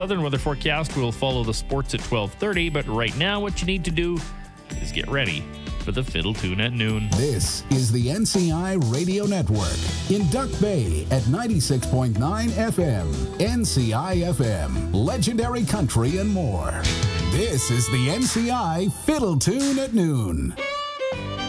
Southern weather forecast will follow the sports at 12:30, but right now what you need to do is get ready for the Fiddle Tune at noon. This is the NCI Radio Network in Duck Bay at 96.9 FM, NCI FM, legendary country and more. This is the NCI Fiddle Tune at noon.